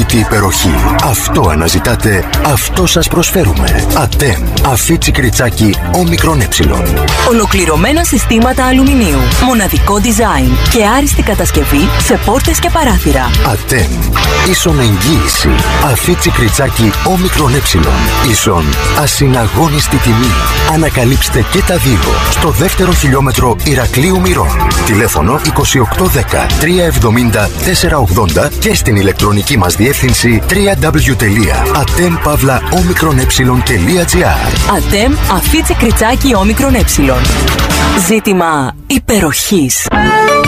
ανεξήγητη υπεροχή. Αυτό αναζητάτε, αυτό σας προσφέρουμε. Ατέμ. Αφίτσι κριτσάκι όμικρον ε. Ολοκληρωμένα συστήματα αλουμινίου. Μοναδικό design και άριστη κατασκευή σε πόρτες και παράθυρα. Ατέμ. Ίσον εγγύηση. Αφίτσι κριτσάκι όμικρον ε. Ίσον ασυναγώνιστη τιμή. Ανακαλύψτε και τα δύο στο δεύτερο χιλιόμετρο Ηρακλείου Μυρών. Τηλέφωνο 2810 370 480 και στην ηλεκτρονική μας διεύθυνση www.atem-omicron-e.gr. Ατέμ Αφίτσι κριτσάκι όμικρον ε. Ζήτημα υπεροχής.